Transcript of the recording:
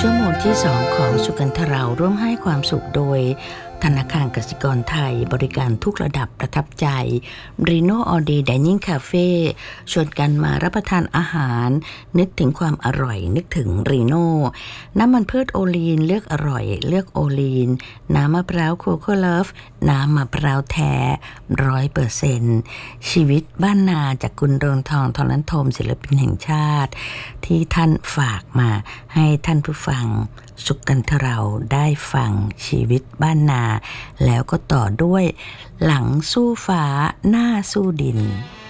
ชั่วโมงที่ 2 ของสุกันทเราร่วมให้ความสุขโดยธนาคารกสิกรไทยบริการทุกระดับประทับใจ Reno All Day Dining Cafe ชวนกันมารับประทานอาหารนึกถึงความอร่อยนึกถึง Reno น้ำมันพืชโอลีนเลือกอร่อยเลือกโอลีนน้ำมะพร้าวโคโค่เลิฟน้ำมะพร้าวแท้ 100% ชีวิตบ้านนาจากคุณเรืองทอง ทองลันทมศิลปินแห่งชาติที่ท่านฝากมาให้ท่านผู้ฟังสุกันทเราได้ฟังชีวิตบ้านนาแล้วก็ต่อด้วยหลังสู้ฟ้าหน้าสู้ดิน